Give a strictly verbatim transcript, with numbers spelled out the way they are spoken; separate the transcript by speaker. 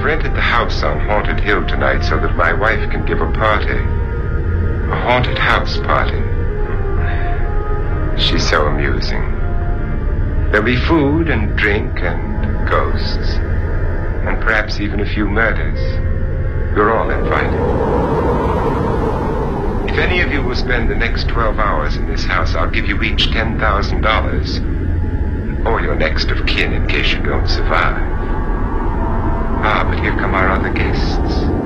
Speaker 1: I've rented the house on Haunted Hill tonight so that my wife can give a party. A haunted house party. She's so amusing. There'll be food and drink and ghosts. And perhaps even a few murders. You're all invited. If any of you will spend the next twelve hours in this house, I'll give you each ten thousand dollars. Or your next of kin in case you don't survive. Ah, but here come our other guests.